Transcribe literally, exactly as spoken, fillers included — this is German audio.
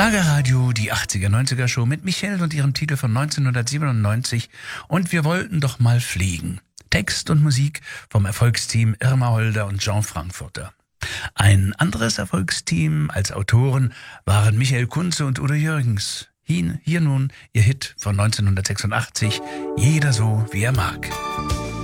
Schlagerradio, die achtziger neunziger Show mit Michelle und ihrem Titel von neunzehnhundertsiebenundneunzig und wir wollten doch mal fliegen. Text und Musik vom Erfolgsteam Irma Holder und Jean Frankfurter. Ein anderes Erfolgsteam als Autoren waren Michael Kunze und Udo Jürgens. Hier, hier nun ihr Hit von neunzehnhundertsechsundachtzig, Jeder so wie er mag.